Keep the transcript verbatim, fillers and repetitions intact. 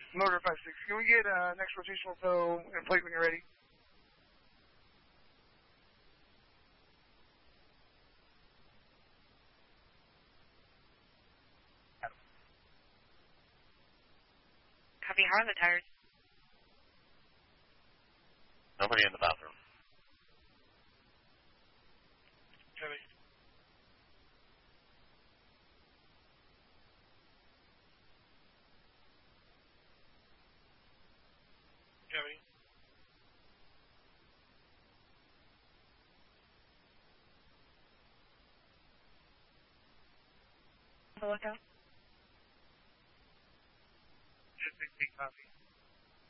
Motor five six. Can we get uh, next rotational tow and plate when you're ready? Copy. How are the tires? Nobody in the bathroom. Copy. Copy. The lookout. Just big copy.